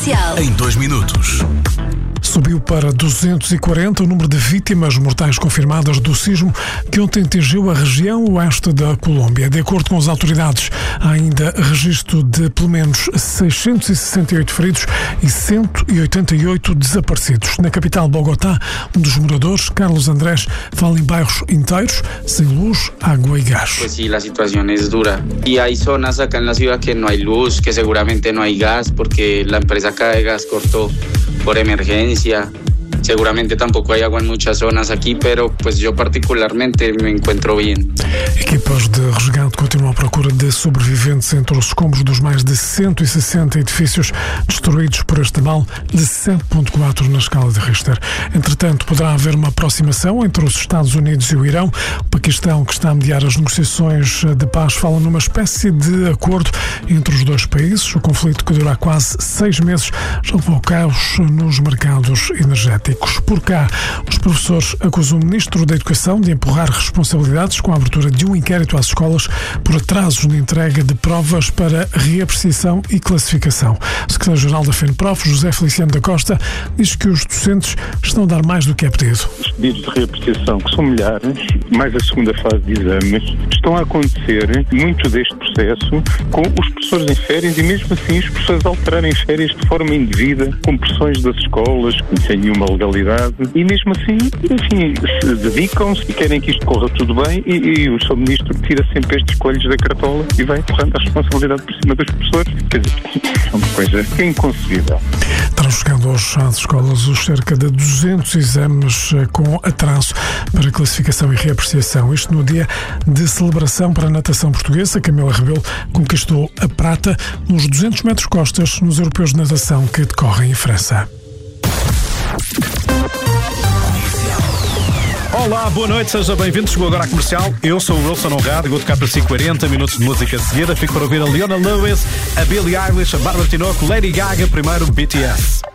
Em 2 minutos. Subiu para 240 o número de vítimas mortais confirmadas do sismo que ontem atingiu a região oeste da Colômbia. De acordo com as autoridades, há ainda registro de pelo menos 668 feridos e 188 desaparecidos. Na capital Bogotá, um dos moradores, Carlos Andrés, fala em bairros inteiros sem luz, água e gás. Pues sí, la situación es dura. Y hay zonas acá en la ciudad que no hay luz, que seguramente no hay gas porque la empresa acá de gas cortó por emergencia. Seguramente tampoco hay agua en muchas zonas aquí, pero pues yo particularmente me encuentro bien. Equipas de resgate continuam à procura de sobreviventes entre os escombros dos mais de 160 edifícios destruídos por este mal de 7.4 na escala de Richter. Entretanto, poderá haver uma aproximação entre os Estados Unidos e o Irão. O Paquistão, que está a mediar as negociações de paz, fala numa espécie de acordo entre os dois países. O conflito, que dura quase 6 meses, já levou ao caos nos mercados energéticos. Por cá, os professores acusam o Ministro da Educação de empurrar responsabilidades com a abertura de um inquérito às escolas por atrasos na entrega de provas para reapreciação e classificação. O secretário-geral da FENPROF, José Feliciano da Costa, diz que os docentes estão a dar mais do que é pedido. Os pedidos de reapreciação, que são milhares, mais a segunda fase de exames, estão a acontecer muito deste processo com os professores em férias e mesmo assim os professores alterarem férias de forma indevida, com pressões das escolas, sem nenhuma legalidade, e mesmo assim, enfim, se dedicam-se e querem que isto corra tudo bem e o seu ministro tira sempre estes coelhos da cartola e vai empurrando a responsabilidade por cima dos professores. Quer dizer, é uma coisa que é inconcebível. Estão chegando hoje às escolas os cerca de 200 exames com atraso para classificação e reapreciação. Isto no dia de celebração para a natação portuguesa. Camila Rebelo conquistou a prata nos 200 metros costas nos europeus de natação que decorrem em França. Olá, boa noite, seja bem-vindo. Chegou agora à Comercial. Eu sou o Wilson Honrado e vou tocar para si 40 minutos de música seguida. Fico para ouvir a Leona Lewis, a Billie Eilish, a Bárbara Tinoco, Lady Gaga, primeiro BTS.